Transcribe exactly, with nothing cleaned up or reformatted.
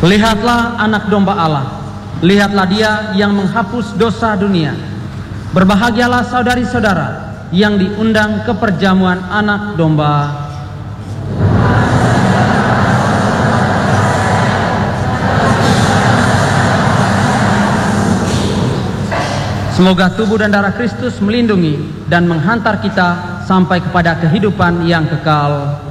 Lihatlah anak domba Allah, lihatlah dia yang menghapus dosa dunia. Berbahagialah saudari-saudara yang diundang ke perjamuan anak domba. Semoga tubuh dan darah Kristus melindungi dan menghantar kita sampai kepada kehidupan yang kekal.